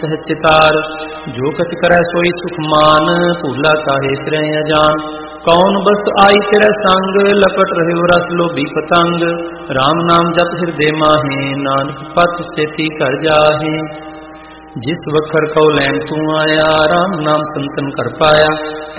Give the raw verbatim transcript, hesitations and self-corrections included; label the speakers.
Speaker 1: चितार जो कछ करे सोई सुख मान, भूला काहे फिरै अजान। कौन बस्त आई तेरे संग, लपट रहे रस लोभी पतंग। राम नाम जप हृदय माहे, नानक पत सेती कर जाहे। जिस वखर कौ लैन तू आया, राम नाम संतन कर पाया।